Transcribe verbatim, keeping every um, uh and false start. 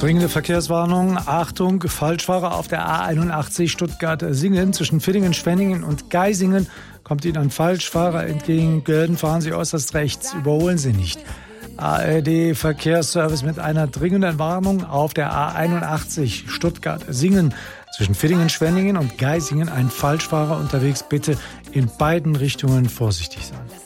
Dringende Verkehrswarnung. Achtung, Falschfahrer auf der A einundachtzig Stuttgart-Singen. Zwischen Villingen, Schwenningen und Geisingen kommt Ihnen ein Falschfahrer entgegen. Gölden, fahren Sie äußerst rechts, überholen Sie nicht. A R D-Verkehrsservice mit einer dringenden Warnung auf der A einundachtzig Stuttgart-Singen. Zwischen Villingen, Schwenningen und Geisingen ein Falschfahrer unterwegs. Bitte in beiden Richtungen vorsichtig sein.